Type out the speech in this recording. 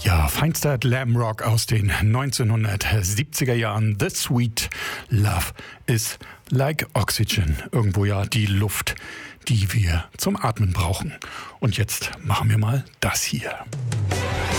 Ja, feinster Glamrock aus den 1970er Jahren. The Sweet Love is like Oxygen. Irgendwo ja die Luft, die wir zum Atmen brauchen. Und jetzt machen wir mal das hier.